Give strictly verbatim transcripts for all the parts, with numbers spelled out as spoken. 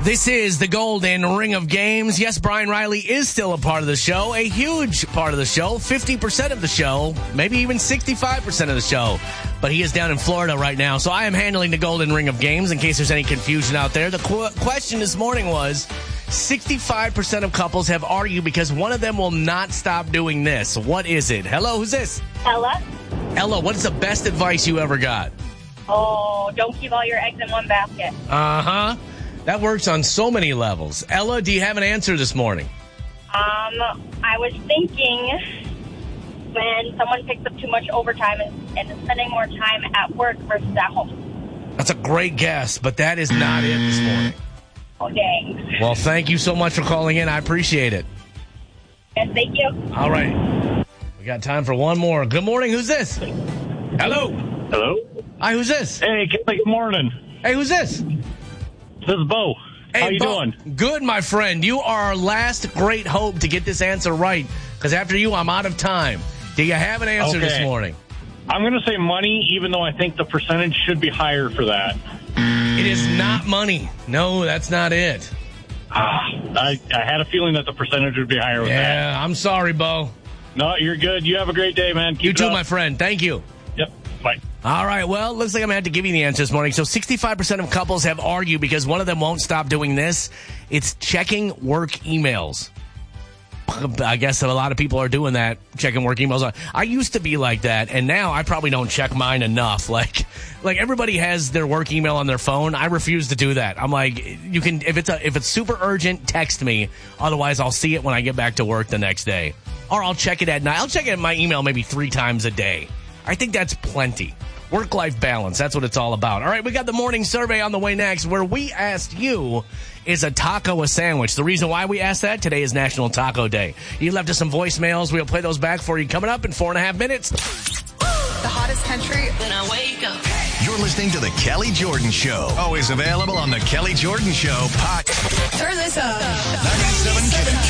This is the Golden Ring of Games. Yes, Brian Riley is still a part of the show, a huge part of the show, fifty percent of the show, maybe even sixty-five percent of the show. But he is down in Florida right now, so I am handling the Golden Ring of Games in case there's any confusion out there. The qu- question this morning was, sixty-five percent of couples have argued because one of them will not stop doing this. What is it? Hello, who's this? Ella. Ella, what is the best advice you ever got? Oh, don't keep all your eggs in one basket. Uh-huh. That works on so many levels. Ella, do you have an answer this morning? Um, I was thinking when someone picks up too much overtime and, and is spending more time at work versus at home. That's a great guess, but that is not it this morning. Oh, dang. Well, thank you so much for calling in. I appreciate it. Yes, thank you. All right. We got time for one more. Good morning. Who's this? Hello. Hello. Hi, who's this? Hey, Kelly, good morning. Hey, who's this? This is Bo. Hey, How you Bo. doing? Good, my friend. You are our last great hope to get this answer right, because after you, I'm out of time. Do you have an answer Okay. this morning? I'm going to say money, even though I think the percentage should be higher for that. It is not money. No, that's not it. Ah, I, I had a feeling that the percentage would be higher with that. Yeah, I'm sorry, Bo. No, you're good. You have a great day, man. Keep You it too, up. my friend. Thank you. Yep. Bye. All right, well, looks like I'm going to have to give you the answer this morning. So sixty-five percent of couples have argued because one of them won't stop doing this. It's checking work emails. I guess that a lot of people are doing that, checking work emails. I used to be like that, and now I probably don't check mine enough. Like, like everybody has their work email on their phone. I refuse to do that. I'm like, you can if it's a, if it's super urgent, text me. Otherwise, I'll see it when I get back to work the next day, or I'll check it at night. I'll check it in my email maybe three times a day. I think that's plenty. Work-life balance, that's what it's all about. All right, we got the morning survey on the way next, where we asked you, is a taco a sandwich? The reason why we asked that, today is National Taco Day. You left us some voicemails. We'll play those back for you coming up in four and a half minutes. The hottest country. When I wake up. You're listening to The Kelly Jordan Show. Always available on The Kelly Jordan Show podcast. Turn this up. ninety-seven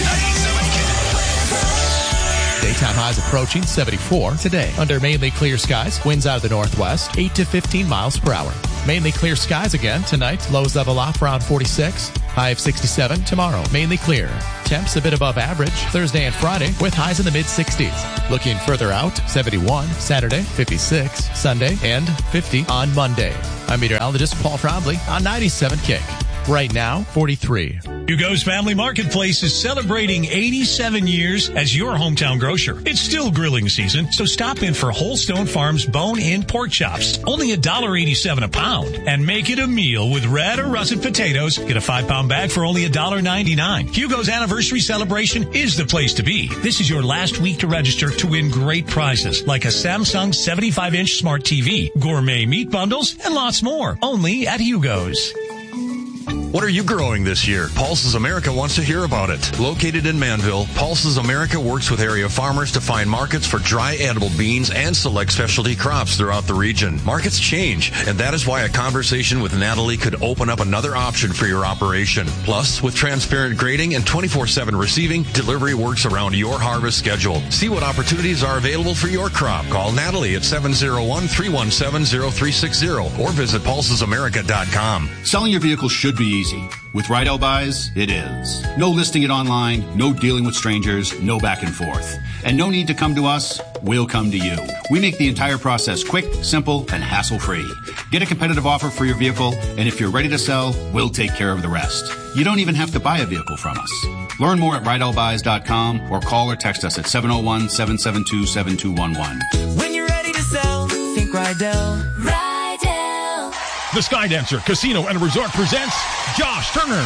K. Daytime highs approaching seventy-four today. Under mainly clear skies, winds out of the northwest, eight to fifteen miles per hour. Mainly clear skies again tonight. Lows level off around forty-six. High of sixty-seven tomorrow. Mainly clear. Temps a bit above average Thursday and Friday with highs in the mid-sixties. Looking further out, seventy-one Saturday, fifty-six Sunday, and fifty on Monday. I'm meteorologist Paul Trombley on ninety-seven K. Right now, forty-three. Hugo's Family Marketplace is celebrating eighty-seven years as your hometown grocer. It's still grilling season, so stop in for Holstone Farms bone-in pork chops. Only one dollar eighty-seven a pound. And make it a meal with red or russet potatoes. Get a five-pound bag for only one dollar ninety-nine. Hugo's anniversary celebration is the place to be. This is your last week to register to win great prizes like a Samsung seventy-five inch smart T V, gourmet meat bundles, and lots more. Only at Hugo's. What are you growing this year? Pulses America wants to hear about it. Located in Manville, Pulses America works with area farmers to find markets for dry edible beans and select specialty crops throughout the region. Markets change, and that is why a conversation with Natalie could open up another option for your operation. Plus, with transparent grading and twenty-four seven receiving, delivery works around your harvest schedule. See what opportunities are available for your crop. Call Natalie at seven oh one, three one seven, oh three six oh or visit pulses america dot com. Selling your vehicle should be easy. With Rydell Buys, it is. No listing it online, no dealing with strangers, no back and forth. And no need to come to us, we'll come to you. We make the entire process quick, simple, and hassle-free. Get a competitive offer for your vehicle, and if you're ready to sell, we'll take care of the rest. You don't even have to buy a vehicle from us. Learn more at rydell buys dot com or call or text us at seven oh one, seven seven two, seven two one one. When you're ready to sell, think Rydell. Rydell. The Skydancer Casino and Resort presents Josh Turner.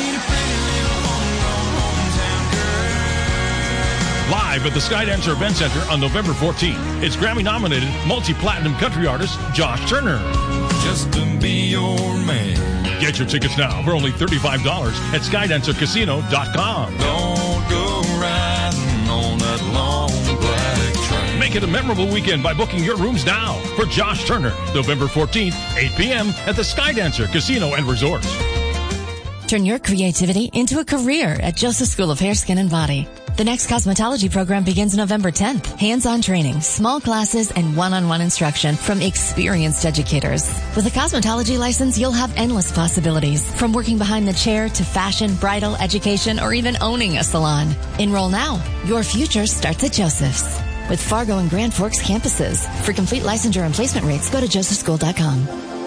Live at the Skydancer Event Center on November fourteenth. It's Grammy-nominated multi-platinum country artist Josh Turner. Just to be your man. Get your tickets now for only thirty-five dollars at skydancer casino dot com. Don't go riding on that long black train. Make it a memorable weekend by booking your rooms now for Josh Turner, November fourteenth, eight p.m. at the Skydancer Casino and Resort. Turn your creativity into a career at Joseph School of Hair, Skin, and Body. The next cosmetology program begins November tenth. Hands-on training, small classes, and one-on-one instruction from experienced educators. With a cosmetology license, you'll have endless possibilities, from working behind the chair to fashion, bridal, education, or even owning a salon. Enroll now. Your future starts at Joseph's. With Fargo and Grand Forks campuses. For complete licensure and placement rates, go to joseph school dot com.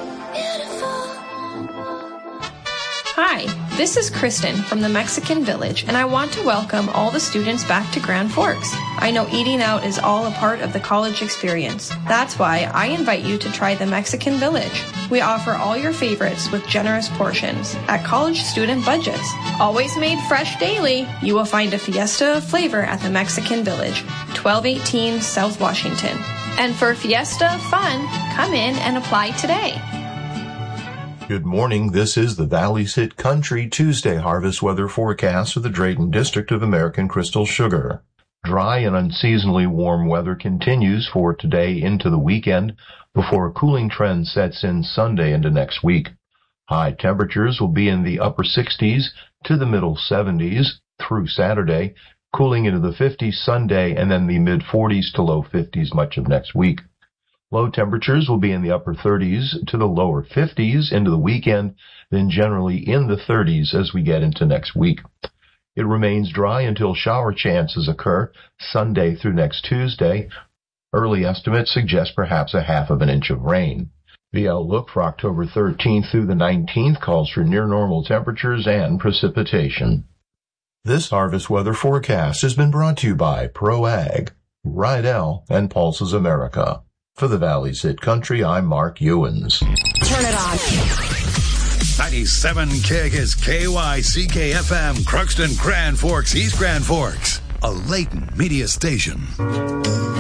Hi, this is Kristen from the Mexican Village, and I want to welcome all the students back to Grand Forks. I know eating out is all a part of the college experience. That's why I invite you to try the Mexican Village. We offer all your favorites with generous portions at college student budgets. Always made fresh daily, you will find a fiesta of flavor at the Mexican Village, twelve eighteen South Washington. And for fiesta of fun, come in and apply today. Good morning. This is the Valley's Hit Country Tuesday harvest weather forecast for the Drayton District of American Crystal Sugar. Dry and unseasonably warm weather continues for today into the weekend before a cooling trend sets in Sunday into next week. High temperatures will be in the upper sixties to the middle seventies through Saturday, cooling into the fifties Sunday and then the mid forties to low fifties much of next week. Low temperatures will be in the upper thirties to the lower fifties into the weekend, then generally in the thirties as we get into next week. It remains dry until shower chances occur Sunday through next Tuesday. Early estimates suggest perhaps a half of an inch of rain. The outlook for October thirteenth through the nineteenth calls for near normal temperatures and precipitation. This harvest weather forecast has been brought to you by ProAg, Rydell, and Pulses America. For the Valley's Hit Country, I'm Mark Ewens. Turn it on. ninety-seven K is K Y C K F M, Crookston, Grand Forks, East Grand Forks, a Layton media station.